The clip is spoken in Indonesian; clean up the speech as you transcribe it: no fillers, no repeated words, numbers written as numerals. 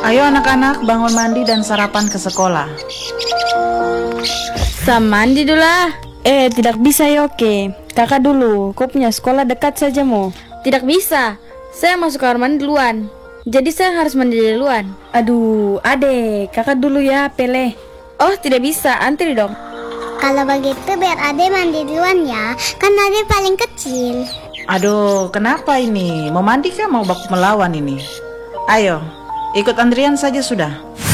Ayo anak-anak bangun mandi dan sarapan ke sekolah. Mandi dulu lah. Tidak bisa Yoke. Kakak dulu, kau punya sekolah dekat saja mo. Tidak bisa, saya masuk kamar mandi duluan. Jadi saya harus mandi duluan. Aduh, adek, kakak dulu ya, Pele. Oh, tidak bisa, antri dong. Kalau begitu biar Ade mandi duluan ya, kan Ade paling kecil. Aduh, kenapa ini? Mau mandi kah mau baku melawan ini? Ayo, ikut Andrian saja sudah.